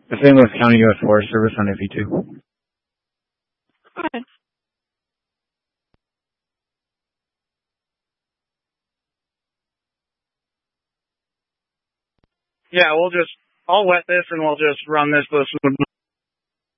The St. Louis County U.S. Forest Service on FE2. Okay. Yeah, I'll wet this and we'll just run this